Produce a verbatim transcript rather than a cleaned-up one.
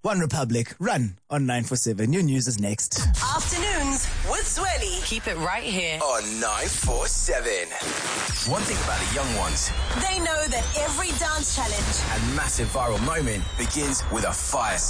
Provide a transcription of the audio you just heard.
One Republic, run on nine four seven. New news is next. Afternoons with Zweli. Keep it right here on nine four seven. One thing about the young ones, they know that every dance challenge and massive viral moment begins with a fire